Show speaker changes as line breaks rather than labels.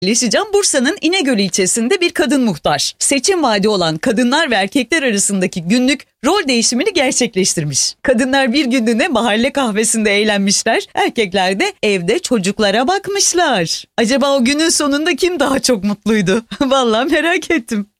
Leşican Bursa'nın İnegöl ilçesinde bir kadın muhtar. Seçim vaadi olan kadınlar ve erkekler arasındaki günlük rol değişimini gerçekleştirmiş. Kadınlar bir günlüğüne mahalle kahvesinde eğlenmişler, erkekler de evde çocuklara bakmışlar. Acaba o günün sonunda kim daha çok mutluydu? Vallahi merak ettim.